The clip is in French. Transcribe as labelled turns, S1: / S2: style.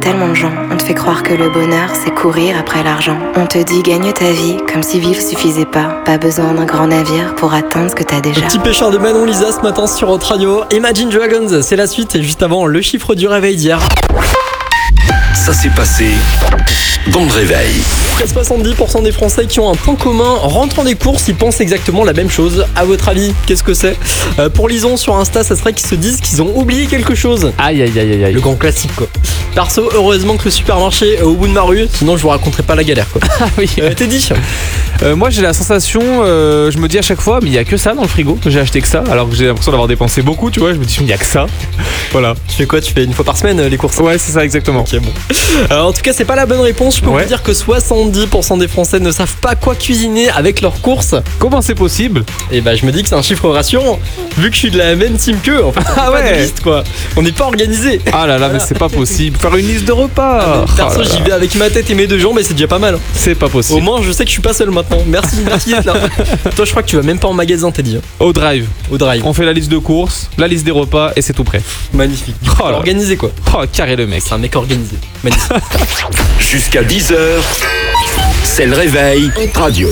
S1: tellement de gens. On te fait croire que le bonheur, c'est courir après l'argent. On te dit gagne ta vie, comme si vivre suffisait pas. Pas besoin d'un grand navire pour atteindre ce que t'as déjà.
S2: Le petit pêcheur de Manon Lisa ce matin sur Hot Radio. Imagine Dragons, c'est la suite. Et juste avant, le chiffre du réveil d'hier.
S3: Ça s'est passé dans le réveil.
S2: Près de 70% des Français qui ont un point commun en rentrant des courses, ils pensent exactement la même chose. À votre avis, qu'est-ce que c'est ? Pour Lison sur Insta, ça serait qu'ils se disent qu'ils ont oublié quelque chose.
S4: Aïe aïe aïe aïe aïe.
S2: Le grand classique quoi. Perso, heureusement que le supermarché est au bout de ma rue, sinon je vous raconterai pas la galère quoi.
S4: Ah oui.
S2: T'es dit ?
S4: Moi j'ai la sensation, je me dis à chaque fois, mais il y a que ça dans le frigo. J'ai acheté que ça, alors que j'ai l'impression d'avoir dépensé beaucoup, tu vois. Je me dis, il y a que ça. Voilà.
S2: Tu fais quoi ? Tu fais une fois par semaine les courses ?
S4: Ouais, c'est ça exactement.
S2: Ok, bon. En tout cas, c'est pas la bonne réponse. Je peux vous dire que 70% des Français ne savent pas quoi cuisiner avec leurs courses.
S4: Comment c'est possible ?
S2: Et bah, je me dis que c'est un chiffre rassurant, vu que je suis de la même team qu'eux. En fait, on fait pas de liste, quoi. On n'est pas organisé.
S4: Ah là là, mais c'est pas possible. Faire une liste de repas.
S2: Perso, j'y vais avec ma tête et mes deux jambes, et c'est déjà pas mal.
S4: C'est pas possible.
S2: Au moins, je sais que je suis pas seul maintenant. Merci d'être là. Toi, je crois que tu vas même pas en magasin, t'es dit.
S4: Au drive.
S2: Au drive.
S4: On fait la liste de courses, la liste des repas, et c'est tout prêt.
S2: Magnifique.
S4: Oh là.
S2: Organisé, quoi.
S4: Oh, carré le mec.
S2: C'est un mec organisé. Magnifique.
S3: Jusqu'à 10h, c'est le réveil Radio.